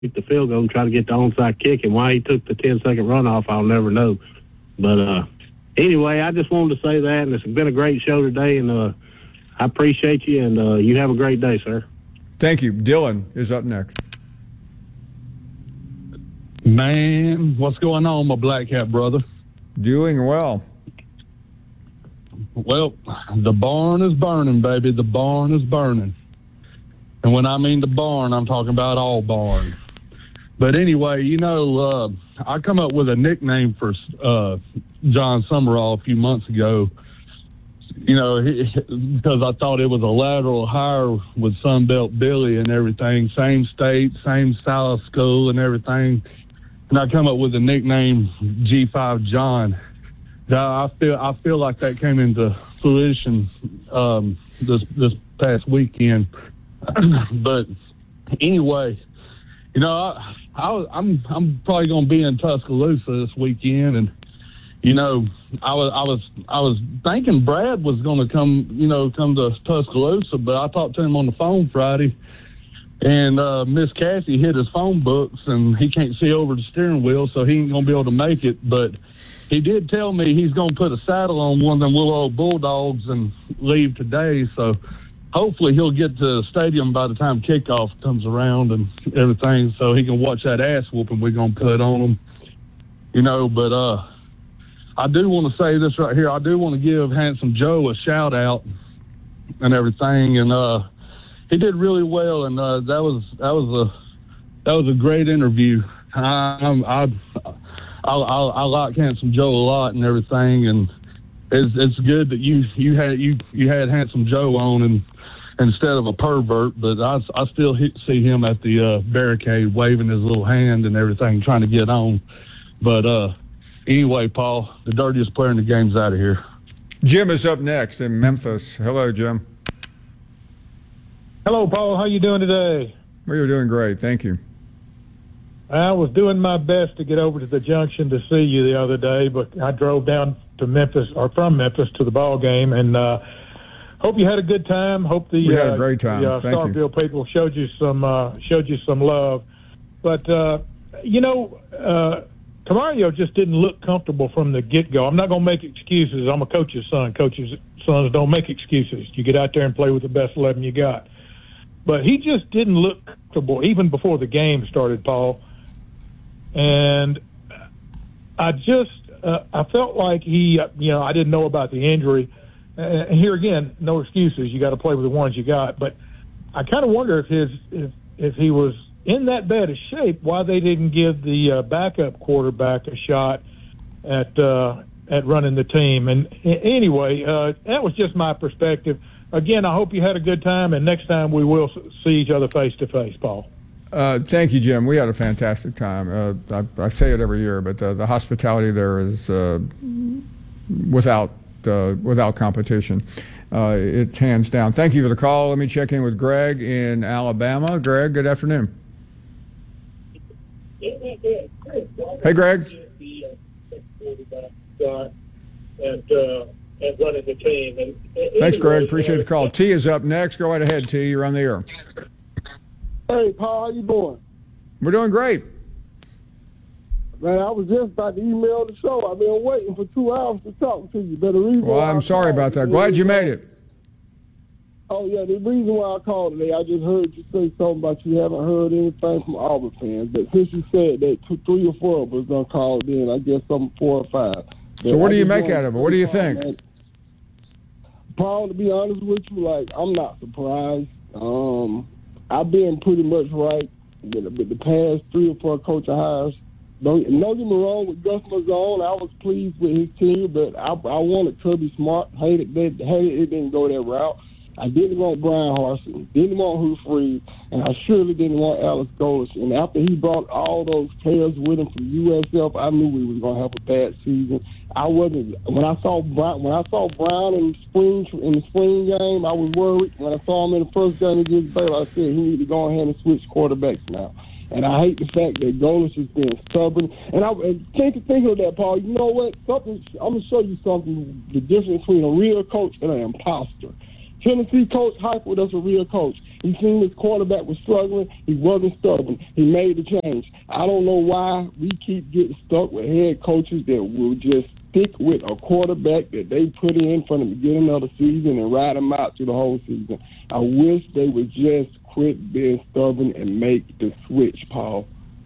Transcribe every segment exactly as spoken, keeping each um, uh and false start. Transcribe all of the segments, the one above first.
the field goal and try to get the onside kick. And why he took the ten-second runoff, I'll never know. But uh, anyway, I just wanted to say that, and it's been a great show today, and uh, I appreciate you, and uh, you have a great day, sir. Thank you. Dylan is up next. Man, what's going on, my Black Hat brother? Doing well. Well, the barn is burning, baby. The barn is burning. And when I mean the barn, I'm talking about all barn. But anyway, you know, uh, I come up with a nickname for uh, John Summerall a few months ago, you know, he, because I thought it was a lateral hire with Sunbelt Billy and everything, same state, same style of school and everything. And I come up with a nickname, G five John. I feel I feel like that came into fruition um, this this past weekend. But anyway, you know, I, I I'm I'm probably going to be in Tuscaloosa this weekend, and you know, I was I was I was thinking Brad was going to come, you know, come to Tuscaloosa, but I talked to him on the phone Friday, and uh, Miss Cassie hit his phone books, and he can't see over the steering wheel, so he ain't going to be able to make it. But he did tell me he's going to put a saddle on one of them little old Bulldogs and leave today, so hopefully he'll get to the stadium by the time kickoff comes around and everything, so he can watch that ass whooping we're going to put on him. You know, but uh, I do want to say this right here. I do want to give Handsome Joe a shout-out and everything, and uh, he did really well, and uh, that was that was a that was a great interview. I I I, I, I like Handsome Joe a lot and everything, and it's it's good that you you had you you had Handsome Joe on and instead of a pervert, but I, I still hit, see him at the uh, barricade waving his little hand and everything, trying to get on. But uh, anyway, Paul, the dirtiest player in the game's out of here. Jim is up next in Memphis. Hello, Jim. Hello, Paul. How you doing today? Well, you're doing great. Thank you. I was doing my best to get over to the junction to see you the other day, but I drove down to Memphis, or from Memphis, to the ball game, and uh, hope you had a good time. Hope the, we had uh, a great time. the uh, Thank Starkville you. people showed you some uh, showed you some love. But uh, you know, uh, Tamario just didn't look comfortable from the get-go. I'm not going to make excuses. I'm a coach's son. Coaches' sons don't make excuses. You get out there and play with the best eleven you got. But he just didn't look comfortable even before the game started, Paul. And I just uh, I felt like he, you know, I didn't know about the injury. And here again, no excuses. You got to play with the ones you got. But I kind of wonder if his if if he was in that bad a shape, why they didn't give the uh, backup quarterback a shot at uh, at running the team. And anyway, uh, that was just my perspective. Again, I hope you had a good time, and next time we will see each other face to face, Paul. Uh, thank you, Jim. We had a fantastic time. Uh, I, I say it every year, but uh, the hospitality there is uh, without uh, without competition. Uh, it's hands down. Thank you for the call. Let me check in with Greg in Alabama. Greg, good afternoon. Hey, Greg. And, uh, and running the team. And, and Thanks, Greg. anyway, Appreciate the call. T is up next. Go right ahead, T. You're on the air. Hey, Paul, how you doing? We're doing great. Man, I was just about to email the show. I've been waiting for two hours to talk to you. But the reason Well, I'm sorry about that. Glad you made it. Oh, yeah, the reason why I called today, I just heard you say something about you haven't heard anything from Auburn fans. But since you said that two, three or four of us done called in, I guess I'm four or five. So what do you make out of it? What do you think? Man, Paul, to be honest with you, like, I'm not surprised. Um, I've been pretty much right with, with the past three or four coaching hires. Don't, don't get me wrong, with Gus Malzahn, I was pleased with his team, but I, I wanted Kirby Smart. Hated, that, hated it didn't go that route. I didn't want Brian Harsin, didn't want Hugh Freeze, and I surely didn't want Alex Golesh. And after he brought all those players with him from U S F, I knew we was going to have a bad season. I wasn't when I saw Brown, when I saw Brown in the spring in the spring game, I was worried. When I saw him in the first game against Baylor, I said he need to go ahead and switch quarterbacks now. And I hate the fact that Golesh is being stubborn. And I and think think of that, Paul. You know what? Something I'm gonna show you something. The difference between a real coach and an imposter. Tennessee coach Heupel, that's a real coach. He seen his quarterback was struggling. He wasn't stubborn. He made the change. I don't know why we keep getting stuck with head coaches that will just stick with a quarterback that they put in from the beginning of the season and ride them out through the whole season. I wish they would just quit being stubborn and make the switch, Paul.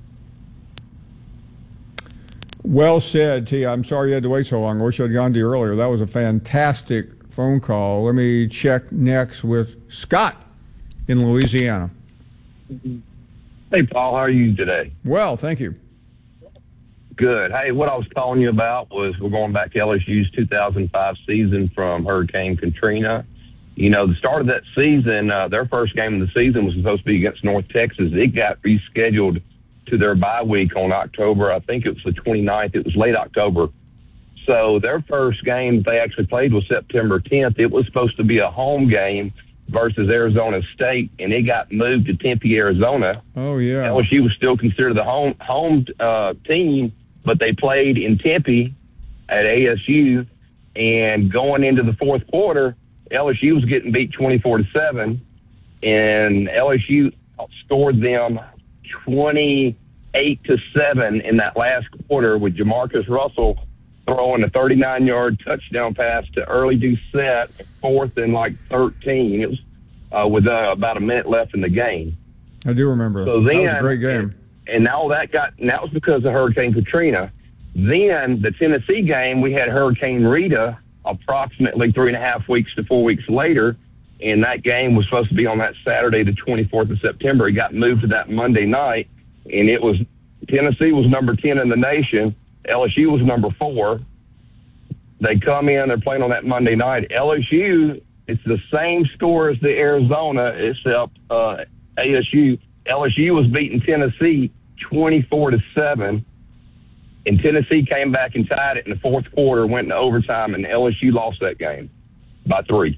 Well said, T. I'm sorry you had to wait so long. I wish I'd gone to you earlier. That was a fantastic phone call. Let me check next with Scott in Louisiana. Hey, Paul, how are you today? Well, thank you. Good. Hey, what I was calling you about was we're going back to L S U's two thousand five season from Hurricane Katrina. You know, the start of that season, uh, their first game of the season was supposed to be against North Texas. It got rescheduled to their bye week on October, I think it was the twenty-ninth. It was late October. So their first game they actually played was September tenth. It was supposed to be a home game versus Arizona State, and it got moved to Tempe, Arizona. Oh, yeah. L S U was still considered the home home uh, team, but they played in Tempe at A S U, and going into the fourth quarter, L S U was getting beat twenty-four to seven, and L S U scored them twenty-eight to seven in that last quarter with Jamarcus Russell throwing a thirty-nine-yard touchdown pass to Early Doucette, fourth and like thirteen. It was uh, with uh, about a minute left in the game. I do remember. So then, that was a great game. And, and all that got, and that was because of Hurricane Katrina. Then the Tennessee game, we had Hurricane Rita approximately three and a half weeks to four weeks later, and that game was supposed to be on that Saturday, the twenty-fourth of September. It got moved to that Monday night, and it was Tennessee was number ten in the nation. L S U was number four. They come in, they're playing on that Monday night. L S U, it's the same score as the Arizona, except uh, A S U. L S U was beating Tennessee twenty-four to seven, and Tennessee came back and tied it in the fourth quarter, went into overtime, and L S U lost that game by three.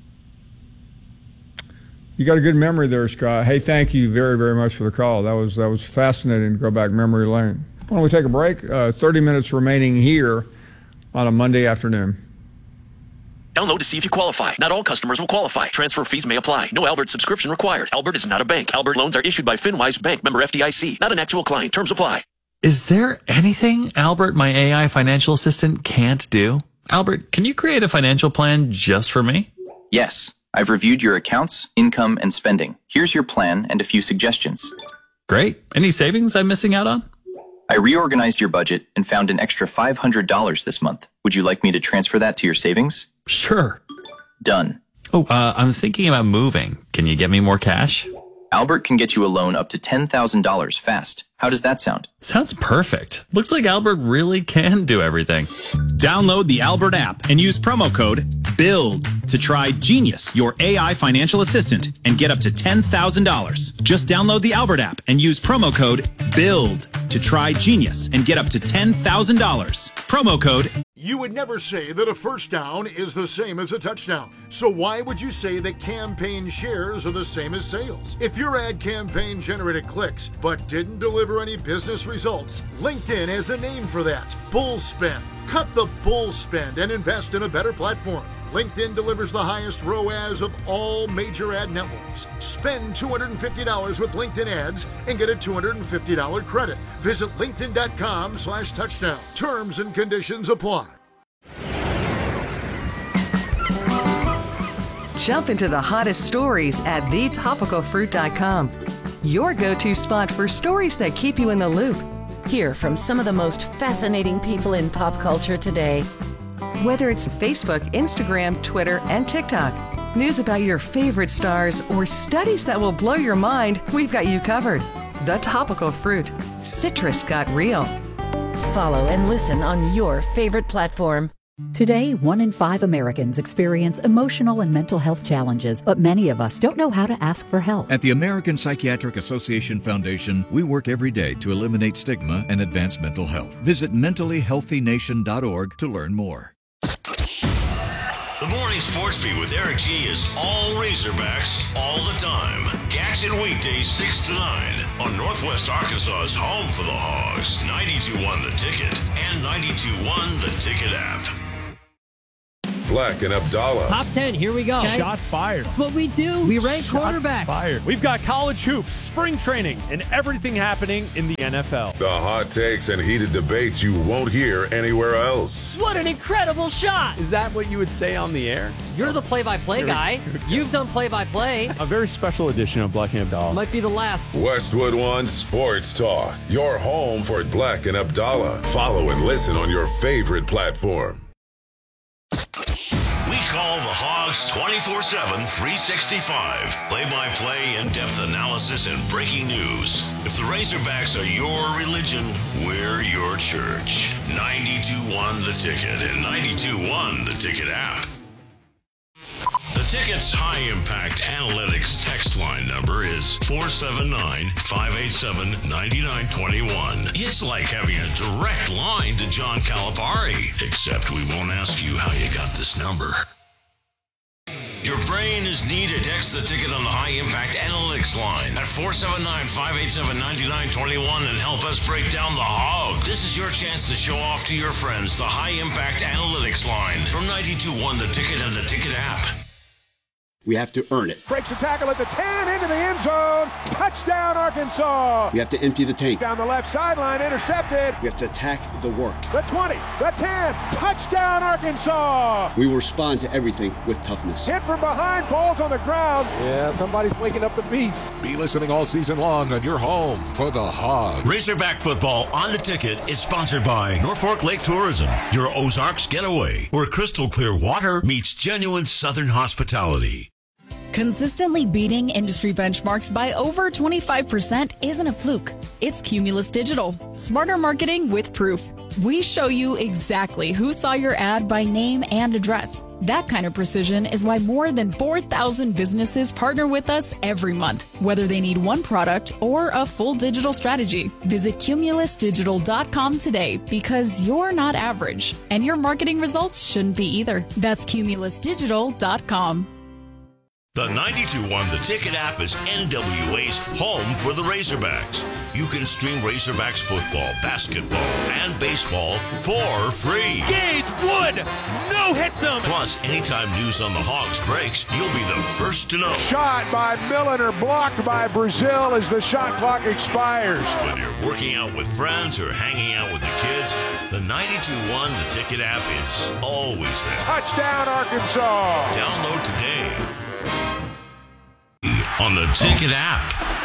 You got a good memory there, Scott. Hey, thank you very, very much for the call. That was that was fascinating to go back memory lane. Why don't we take a break? Uh, thirty minutes remaining here on a Monday afternoon. Download to see if you qualify. Not all customers will qualify. Transfer fees may apply. No Albert subscription required. Albert is not a bank. Albert loans are issued by FinWise Bank, member F D I C. Not an actual client. Terms apply. Is there anything Albert, my A I financial assistant, can't do? Albert, can you create a financial plan just for me? Yes. I've reviewed your accounts, income, and spending. Here's your plan and a few suggestions. Great. Any savings I'm missing out on? I reorganized your budget and found an extra five hundred dollars this month. Would you like me to transfer that to your savings? Sure. Done. Oh, uh, I'm thinking about moving. Can you get me more cash? Albert can get you a loan up to ten thousand dollars fast. How does that sound? Sounds perfect. Looks like Albert really can do everything. Download the Albert app and use promo code BUILD to try Genius, your A I financial assistant, and get up to ten thousand dollars. Just download the Albert app and use promo code BUILD to try Genius and get up to ten thousand dollars. Promo code. You would never say that a first down is the same as a touchdown. So why would you say that campaign shares are the same as sales? If your ad campaign generated clicks but didn't deliver any business results, LinkedIn has a name for that. Bull spend. Cut the bull spend and invest in a better platform. LinkedIn delivers the highest R O A S of all major ad networks. Spend two hundred fifty dollars with LinkedIn ads and get a two hundred fifty dollars credit. Visit linkedin.com slash touchdown. Terms and conditions apply. Jump into the hottest stories at the topical fruit dot com. Your go-to spot for stories that keep you in the loop. Hear from some of the most fascinating people in pop culture today. Whether it's Facebook, Instagram, Twitter, and TikTok, news about your favorite stars, or studies that will blow your mind, we've got you covered. The Topical Fruit. Citrus got real. Follow and listen on your favorite platform. Today, one in five Americans experience emotional and mental health challenges, but many of us don't know how to ask for help. At the American Psychiatric Association Foundation, we work every day to eliminate stigma and advance mental health. Visit mentally healthy nation dot org to learn more. The Morning Sports Beat with Eric G is all Razorbacks all the time. Catch it weekdays six to nine on Northwest Arkansas's home for the Hogs, ninety-two point one The Ticket and ninety-two point one The Ticket app. Black and Abdallah. Top ten, here we go. Okay. Shots fired. That's what we do. We rank Shots quarterbacks. Fired. We've got college hoops, spring training, and everything happening in the N F L. The hot takes and heated debates you won't hear anywhere else. What an incredible shot. Is that what you would say on the air? You're the play-by-play guy. You've done play-by-play. A very special edition of Black and Abdallah. Might be the last. Westwood One Sports Talk. Your home for Black and Abdallah. Follow and listen on your favorite platform. We call the Hogs twenty-four seven, three sixty-five. Play-by-play, in-depth analysis, and breaking news. If the Razorbacks are your religion, we're your church. ninety-two one The Ticket and ninety-two one The Ticket app. The Ticket's high-impact analytics text line number is four seven nine, five eight seven, nine nine two one. It's like having a direct line to John Calipari, except we won't ask you how you got this number. Your brain is needed. Text the Ticket on the high-impact analytics line at four seven nine, five eight seven, nine nine two one and help us break down the hog. This is your chance to show off to your friends the high-impact analytics line from ninety-two one The Ticket and the Ticket app. We have to earn it. Breaks a tackle at the ten, into the end zone. Touchdown, Arkansas. We have to empty the tank. Down the left sideline, intercepted. We have to attack the work. The twenty, the ten, touchdown, Arkansas. We will respond to everything with toughness. Hit from behind, balls on the ground. Yeah, somebody's waking up the beast. Be listening all season long on your home for the Hogs. Razorback football on the Ticket is sponsored by Norfolk Lake Tourism, your Ozarks getaway, where crystal clear water meets genuine Southern hospitality. Consistently beating industry benchmarks by over twenty-five percent isn't a fluke. It's Cumulus Digital. Smarter marketing with proof. We show you exactly who saw your ad by name and address. That kind of precision is why more than four thousand businesses partner with us every month, whether they need one product or a full digital strategy. Visit cumulus digital dot com today because you're not average, and your marketing results shouldn't be either. That's cumulus digital dot com. The ninety-two one The Ticket app is N W A's home for the Razorbacks. You can stream Razorbacks football, basketball, and baseball for free. Gage Wood, no hits him. Plus, anytime news on the Hogs breaks, you'll be the first to know. Shot by Milliner, blocked by Brazil as the shot clock expires. Whether you're working out with friends or hanging out with the kids, the ninety-two one The Ticket app is always there. Touchdown, Arkansas. Download today on the Ticket app.